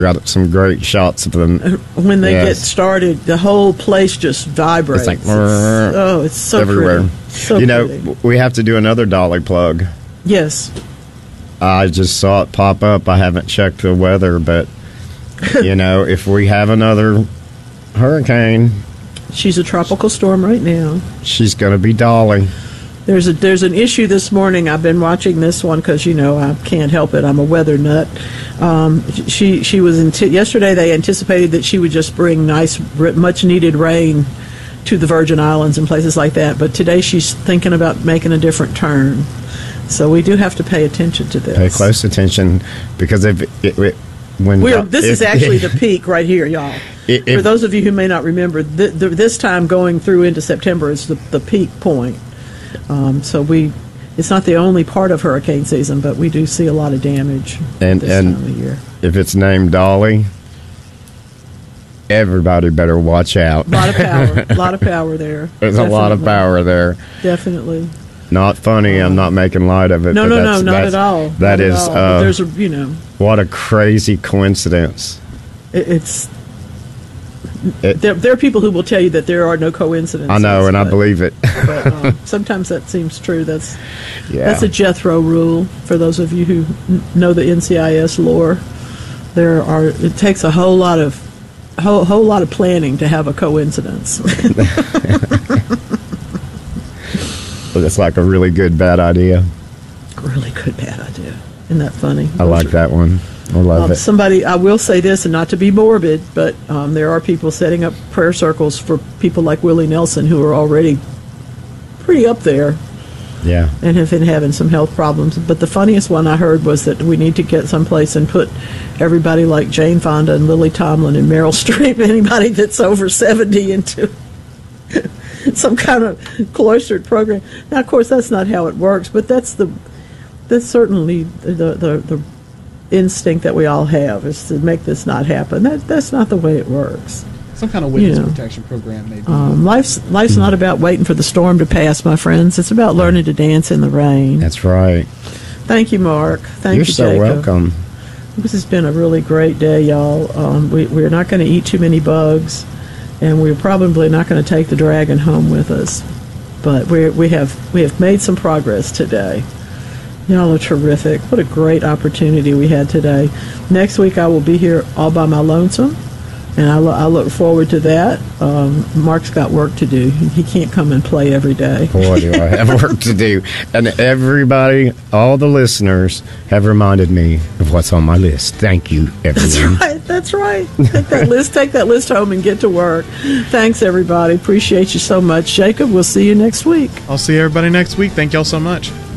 got some great shots of them. When they get started, the whole place just vibrates. It's like, it's so everywhere. pretty. So you know, pretty. we have to do another dolly plug. Yes. I just saw it pop up. I haven't checked the weather, but, you know, if we have another hurricane... She's a tropical storm right now. She's going to be dolly. There's an issue this morning. I've been watching this one because, you know, I can't help it. I'm a weather nut. She was yesterday. They anticipated that she would just bring nice, much needed rain to the Virgin Islands and places like that. But today she's thinking about making a different turn. So we do have to pay attention to this. Pay close attention, because this is actually the peak right here, y'all. For those of you who may not remember, this time going through into September is the peak point. It's not the only part of hurricane season, but we do see a lot of damage this time of year. If it's named Dolly, everybody better watch out. A lot of power. A lot of power there. There's Definitely. a lot of power there. Definitely. Not funny. I'm not making light of it. No, not at all. That not is. at all. There's what a crazy coincidence. There are people who will tell you that there are no coincidences. I know, and I believe it. But sometimes that seems true. That's a Jethro rule. For those of you who know the NCIS lore, it takes a whole lot of planning to have a coincidence. It's like a really good bad idea. Really good bad idea. Isn't that funny? I like that one. I love it. I will say this, and not to be morbid, but there are people setting up prayer circles for people like Willie Nelson, who are already pretty up there. Yeah. And have been having some health problems. But the funniest one I heard was that we need to get someplace and put everybody like Jane Fonda and Lily Tomlin and Meryl Streep, anybody that's over 70, into some kind of cloistered program. Now, of course, that's not how it works, but that's certainly the instinct that we all have, is to make this not happen. That's not the way it works. Some kind of witness protection program, maybe. Life's not about waiting for the storm to pass, my friends. It's about learning to dance in the rain. That's right. Thank you, Mark. Thank you, Jacob. You're so welcome. This has been a really great day, y'all. We're not going to eat too many bugs, and we're probably not going to take the dragon home with us. But we have made some progress today. Y'all are terrific. What a great opportunity we had today. Next week I will be here all by my lonesome, and I look forward to that. Mark's got work to do. He can't come and play every day. Boy, do I have work to do. And everybody, all the listeners, have reminded me of what's on my list. Thank you, everyone. That's right. Take that list home and get to work. Thanks, everybody. Appreciate you so much. Jacob, we'll see you next week. I'll see everybody next week. Thank y'all so much.